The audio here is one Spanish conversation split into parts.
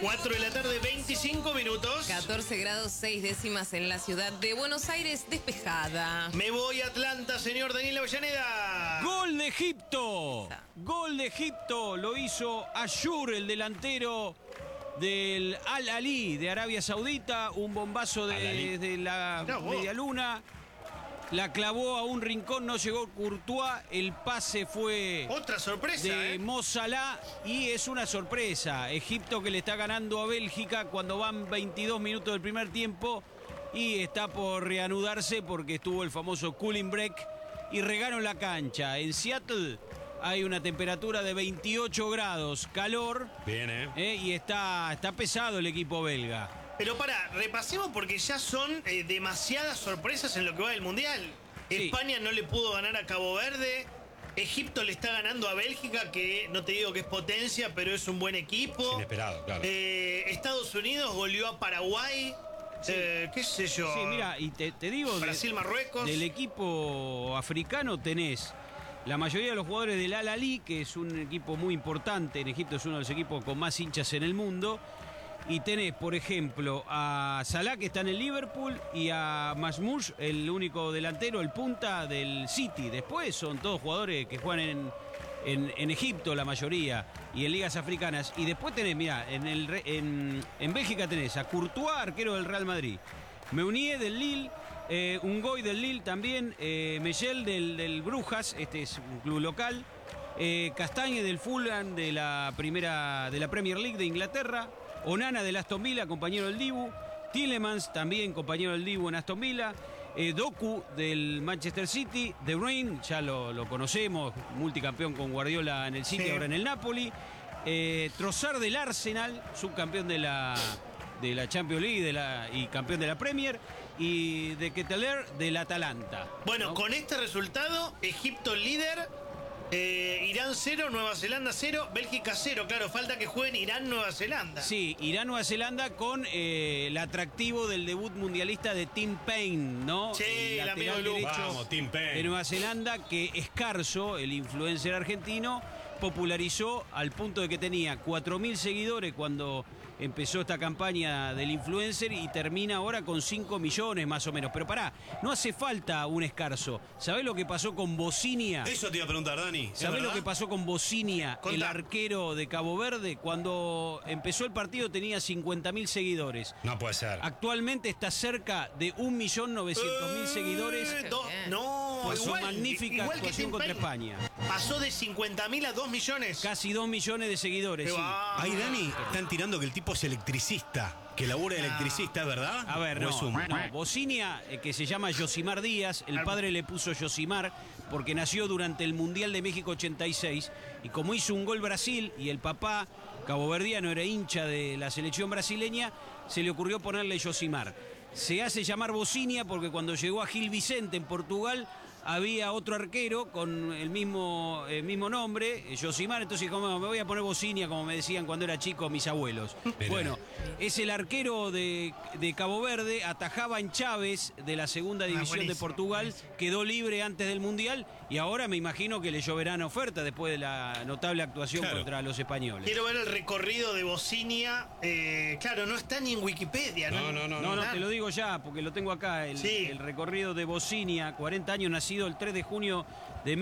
4 de la tarde, 25 minutos. 14 grados 6 décimas en la ciudad de Buenos Aires, despejada. Me voy a Atlanta, señor Daniel Avellaneda. ¡Gol de Egipto! ¡Gol de Egipto! Lo hizo Ashur, el delantero del Al-Ahly de Arabia Saudita. Un bombazo desde la media luna. La clavó a un rincón, no llegó Courtois. El pase fue otra sorpresa de Mo Salah y es una sorpresa. Egipto que le está ganando a Bélgica cuando van 22 minutos del primer tiempo y está por reanudarse porque estuvo el famoso cooling break y regaron la cancha. En Seattle hay una temperatura de 28 grados, calor. Bien, y está pesado el equipo belga. Pero repasemos porque ya son demasiadas sorpresas en lo que va del Mundial. Sí. España no le pudo ganar a Cabo Verde. Egipto le está ganando a Bélgica, que no te digo que es potencia, pero es un buen equipo. Es inesperado, claro. Estados Unidos goleó a Paraguay. Sí. ¿Qué sé yo? Sí, mira, y te digo... Brasil, Marruecos. Del equipo africano tenés la mayoría de los jugadores del Al-Ahly, que es un equipo muy importante. En Egipto es uno de los equipos con más hinchas en el mundo. Y tenés, por ejemplo, a Salah, que está en el Liverpool, y a Masmouch, el único delantero, el punta del City. Después son todos jugadores que juegan en Egipto, la mayoría, y en ligas africanas. Y después tenés, mirá, en Bélgica tenés a Courtois, arquero del Real Madrid, Meunier del Lille, Ungoy del Lille también, Mechel del Brujas, este es un club local, Castagne del Fulham de la Premier League de Inglaterra, Onana del Aston Villa, compañero del Dibu. Tielemans, también compañero del Dibu en Aston Villa. Doku del Manchester City. De Bruyne, ya lo conocemos, multicampeón con Guardiola en el City, sí. Ahora en el Napoli. Trossard del Arsenal, subcampeón de la Champions League y campeón de la Premier. Y de Ketelaere del Atalanta. Bueno, ¿no? Con este resultado, Egipto líder. Irán 0, Nueva Zelanda 0, Bélgica 0. Claro, falta que jueguen Irán-Nueva Zelanda. Sí, Irán-Nueva Zelanda con el atractivo del debut mundialista de Tim Payne, ¿no? Sí, el lateral derecho. Vamos, Tim Payne. De Nueva Zelanda, que Escarzo, el influencer argentino, popularizó al punto de que tenía 4.000 seguidores cuando empezó esta campaña del influencer y termina ahora con 5 millones más o menos. Pero no hace falta un Escarzo. ¿Sabés lo que pasó con Bocinia? Eso te iba a preguntar, Dani. ¿Sabés lo que pasó con Bocinia, el arquero de Cabo Verde? Cuando empezó el partido tenía 50.000 seguidores. No puede ser. Actualmente está cerca de 1.900.000 seguidores. No, por su magnífica actuación contra España. Pasó de 50.000 a 2 millones. Casi 2 millones de seguidores. Sí. Ahí, Dani, están tirando que el tipo es electricista. Que labura de electricista, ¿verdad? A ver, no. Bocinia, que se llama Yosimar Díaz, el padre le puso Yosimar porque nació durante el Mundial de México 86 y como hizo un gol Brasil y el papá caboverdiano era hincha de la selección brasileña, se le ocurrió ponerle Yosimar. Se hace llamar Bocinia porque cuando llegó a Gil Vicente en Portugal había otro arquero con el mismo nombre, Yosimar, entonces como me voy a poner Bocinia, como me decían cuando era chico mis abuelos. Pero bueno, es el arquero de Cabo Verde, atajaba en Chávez de la segunda división de Portugal, quedó libre antes del Mundial y ahora me imagino que le lloverán ofertas después de la notable actuación contra los españoles. Quiero ver el recorrido de Bocinia, claro, no está ni en Wikipedia. No, te lo digo ya, porque lo tengo acá, el recorrido de Bocinia, 40 años, nacido el 3 de junio de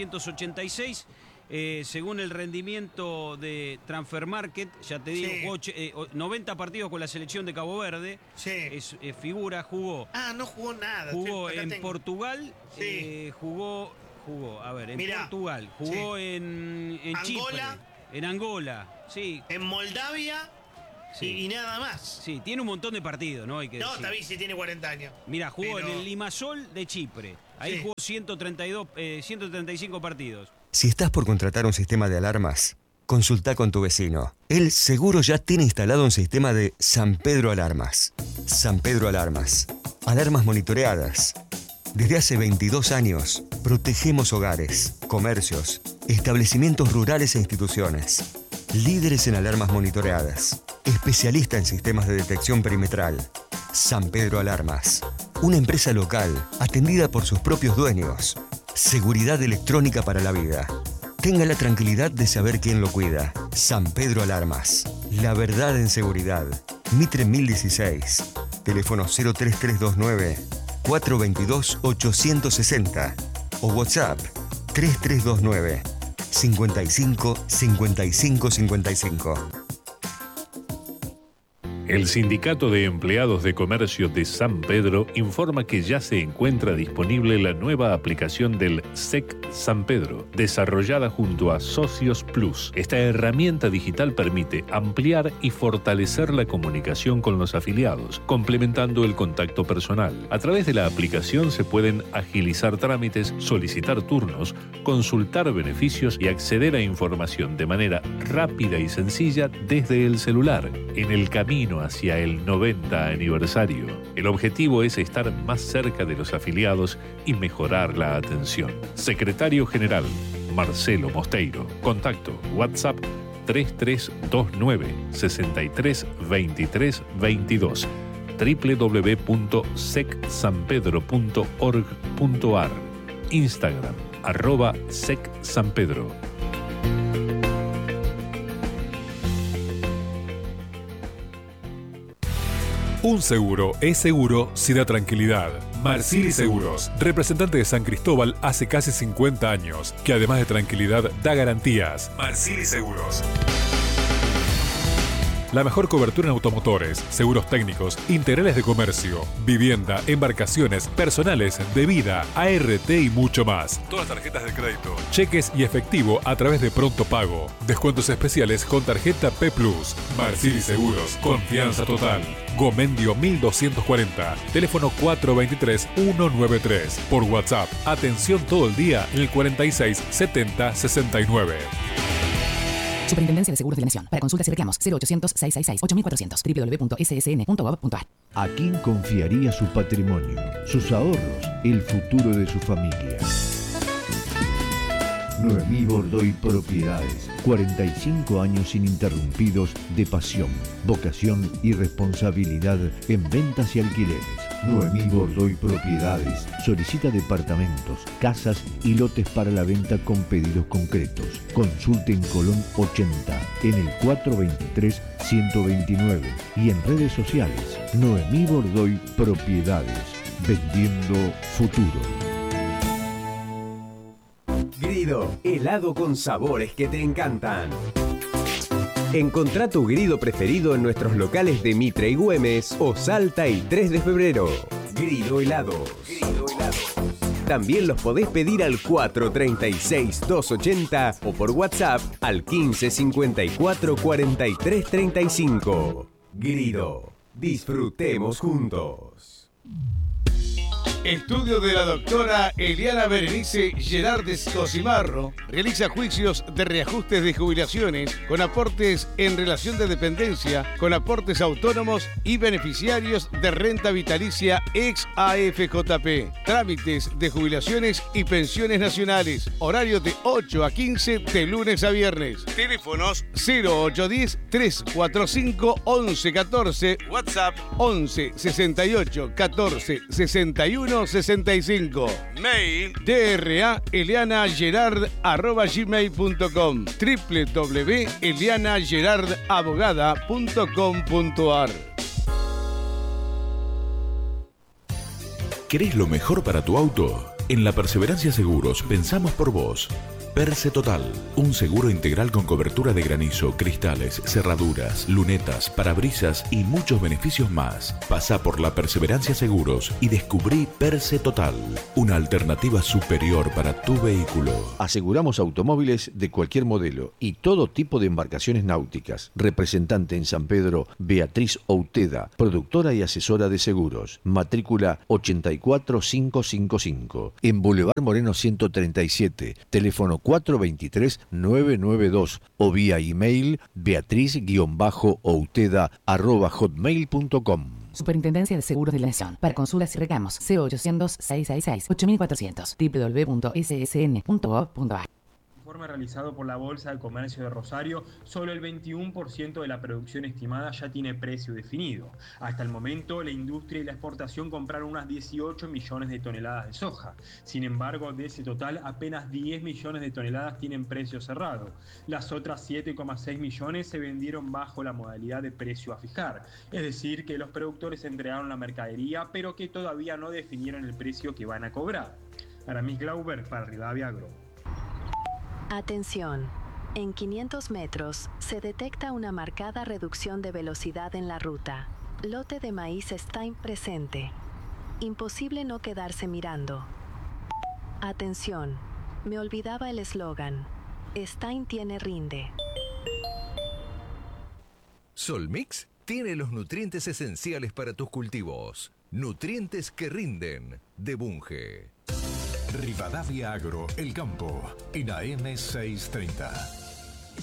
1986. Según el rendimiento de Transfer Market, ya te digo, 90 partidos con la selección de Cabo Verde. Sí. Es figura, jugó. No jugó nada. Jugó en Portugal, jugó, a ver, en Portugal, jugó en Angola, Chipre, en Angola, sí. En Moldavia. Sí. Y nada más. Sí, tiene un montón de partidos, ¿no? Hay que decir. David sí tiene 40 años. Mira, jugó en el Limassol de Chipre. Ahí jugó 135 partidos. Si estás por contratar un sistema de alarmas, consulta con tu vecino. Él seguro ya tiene instalado un sistema de San Pedro Alarmas. San Pedro Alarmas. Alarmas monitoreadas. Desde hace 22 años, protegemos hogares, comercios, establecimientos rurales e instituciones. Líderes en alarmas monitoreadas. Especialista en sistemas de detección perimetral. San Pedro Alarmas. Una empresa local, atendida por sus propios dueños. Seguridad electrónica para la vida. Tenga la tranquilidad de saber quién lo cuida. San Pedro Alarmas. La verdad en seguridad. Mitre 1016. Teléfono 03329 422 860 o WhatsApp 3329 55 55 55. El Sindicato de Empleados de Comercio de San Pedro informa que ya se encuentra disponible la nueva aplicación del SEC San Pedro, desarrollada junto a Socios Plus. Esta herramienta digital permite ampliar y fortalecer la comunicación con los afiliados, complementando el contacto personal. A través de la aplicación se pueden agilizar trámites, solicitar turnos, consultar beneficios y acceder a información de manera rápida y sencilla desde el celular. En el camino hacia el 90 aniversario, el objetivo es estar más cerca de los afiliados y mejorar la atención. Secretario General Marcelo Mosteiro. Contacto WhatsApp 3329 63 23 22 www.secsanpedro.org.ar. Instagram @secsanpedro. Un seguro es seguro si da tranquilidad. Marcili Seguros, representante de San Cristóbal hace casi 50 años, que además de tranquilidad da garantías. Marcili Seguros. La mejor cobertura en automotores, seguros técnicos, integrales de comercio, vivienda, embarcaciones, personales, de vida, ART y mucho más. Todas las tarjetas de crédito, cheques y efectivo a través de Pronto Pago. Descuentos especiales con tarjeta P+. Marcili Seguros, confianza total. Gomendio 1240, teléfono 423-193. Por WhatsApp, atención todo el día en el 46 70 69. Superintendencia de Seguros de la Nación. Para consultas y reclamos 0800-666-8400 www.ssn.gov.ar. ¿A quién confiaría su patrimonio, sus ahorros, el futuro de su familia? Noemí Bordoy Propiedades. 45 años ininterrumpidos de pasión, vocación y responsabilidad en ventas y alquileres. Noemí Bordoy Propiedades solicita departamentos, casas y lotes para la venta con pedidos concretos. Consulte en Colón 80, en el 423-129 y en redes sociales. Noemí Bordoy Propiedades, vendiendo futuro. Grido, helado con sabores que te encantan. Encontrá tu Grido preferido en nuestros locales de Mitre y Güemes o Salta y 3 de febrero. Grido Helados. También los podés pedir al 436-280 o por WhatsApp al 1554-4335. Grido, disfrutemos juntos. Estudio de la doctora Eliana Berenice Gerardes Cosimarro realiza juicios de reajustes de jubilaciones con aportes en relación de dependencia, con aportes autónomos y beneficiarios de renta vitalicia ex AFJP. Trámites de jubilaciones y pensiones nacionales. Horario de 8 a 15 de lunes a viernes. Teléfonos 0810-345-1114. WhatsApp 11 68 14 61 65. Mail draelianagerard@gmail.com www.elianagerardabogada.com.ar. ¿Querés lo mejor para tu auto? En La Perseverancia Seguros pensamos por vos. Perse Total, un seguro integral con cobertura de granizo, cristales, cerraduras, lunetas, parabrisas y muchos beneficios más. Pasá por La Perseverancia Seguros y descubrí Perse Total, una alternativa superior para tu vehículo. Aseguramos automóviles de cualquier modelo y todo tipo de embarcaciones náuticas. Representante en San Pedro, Beatriz Outeda, productora y asesora de seguros. Matrícula 84555. En Boulevard Moreno 137, teléfono 423-992 o vía email beatriz-outeda@hotmail.com. Superintendencia de Seguros de la Nación. Para consultas y reclamos 0800-666-8400 www.ssn.gov.ar. informe realizado por la Bolsa de Comercio de Rosario, solo el 21% de la producción estimada ya tiene precio definido. Hasta el momento, la industria y la exportación compraron unas 18 millones de toneladas de soja. Sin embargo, de ese total, apenas 10 millones de toneladas tienen precio cerrado. Las otras 7,6 millones se vendieron bajo la modalidad de precio a fijar, es decir, que los productores entregaron la mercadería, pero que todavía no definieron el precio que van a cobrar. Aramis Glauber para Rivadavia Agro. Atención. En 500 metros se detecta una marcada reducción de velocidad en la ruta. Lote de maíz Stein presente. Imposible no quedarse mirando. Atención. Me olvidaba el eslogan. Stein tiene rinde. Solmix tiene los nutrientes esenciales para tus cultivos. Nutrientes que rinden. De Bunge. Rivadavia Agro, El Campo, en AM 630.